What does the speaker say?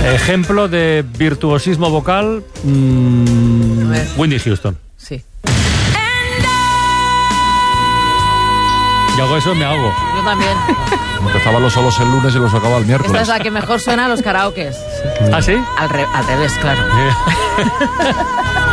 Ejemplo de virtuosismo vocal, Whitney Houston. Sí. Y hago eso y me ahogo. Yo también. Empezaba los solos el lunes y los acababa el miércoles. Esta es la que mejor suena a los karaokes. ¿Ah, sí? Al revés, claro.